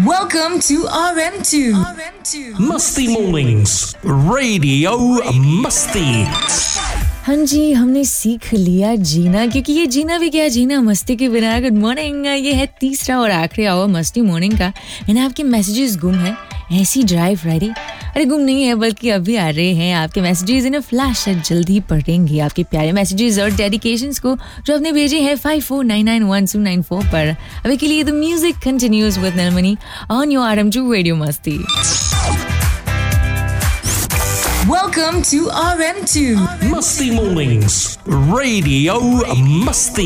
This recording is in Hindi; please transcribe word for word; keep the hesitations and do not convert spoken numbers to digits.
Welcome to R M two. मस्ती मॉर्निंग्स रेडियो मस्ती। हाँ जी, हमने सीख लिया जीना, क्योंकि ये जीना भी क्या जीना मस्ती के बिना। गुड मॉर्निंग, ये है तीसरा और आखिरी आवर मस्ती मॉर्निंग का। एंड आपके मैसेजेस गुम हैं ऐसी ड्राई फ्राइडे। अरे गुम नहीं है, बल्कि अभी आ रहे हैं आपके मैसेजेस इन अ फ्लैश। जल्दी पढ़ेंगे आपके प्यारे मैसेजेस और डेडिकेशंस को जो आपने भेजे हैं five four nine nine one two nine four पर। अभी के लिए the music continues with Neelmani on your R M to radio मस्ती। Welcome to R M two. मस्ती मॉर्निंग्स रेडियो मस्ती।